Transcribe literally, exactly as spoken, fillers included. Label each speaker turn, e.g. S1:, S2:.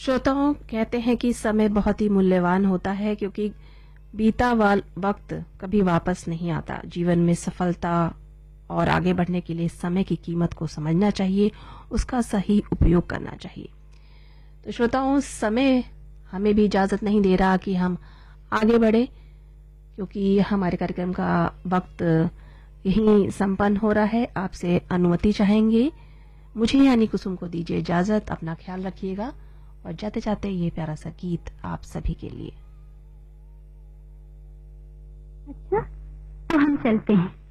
S1: श्रोताओं, कहते हैं कि समय बहुत ही मूल्यवान होता है क्योंकि बीता वाल वक्त कभी वापस नहीं आता। जीवन में सफलता और आगे बढ़ने के लिए समय की कीमत को समझना चाहिए, उसका सही उपयोग करना चाहिए। तो श्रोताओं, समय हमें भी इजाजत नहीं दे रहा कि हम आगे बढ़े, क्योंकि हमारे कार्यक्रम का वक्त यहीं संपन्न हो रहा है। आपसे अनुमति चाहेंगे, मुझे यानी कुसुम को दीजिए इजाजत। अपना ख्याल रखिएगा और जाते जाते ये प्यारा सा गीत आप सभी के लिए।
S2: अच्छा, तो हम चलते हैं।